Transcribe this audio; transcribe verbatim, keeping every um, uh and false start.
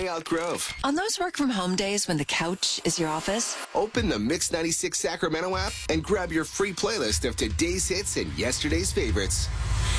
Elk Grove. On those work from home days when the couch is your office, Open the Mix ninety-six Sacramento app and grab your free playlist of today's hits and yesterday's favorites.